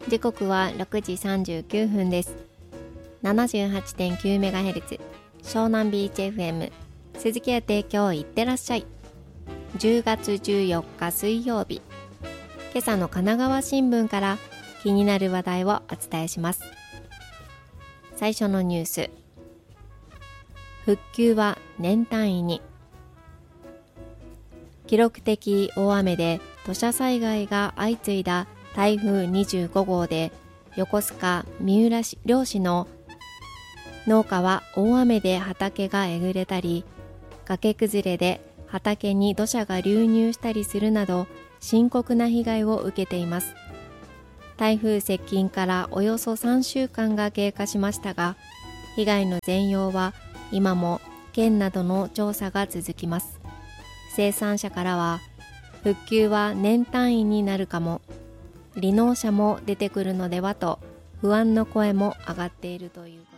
時刻は6時39分です。 78.9MHz 湘南ビーチ FM 鈴木屋提供いってらっしゃい。10月14日水曜日、今朝の神奈川新聞から気になる話題をお伝えします。最初のニュース、復旧は年単位に。記録的大雨で土砂災害が相次いだ台風25号で、横須賀三浦市両市の農家は大雨で畑がえぐれたり、崖崩れで畑に土砂が流入したりするなど深刻な被害を受けています。台風接近からおよそ3週間が経過しましたが、被害の全容は今も県などの調査が続きます。生産者からは、復旧は年単位になるかも、離農者も出てくるのではと不安の声も上がっているということ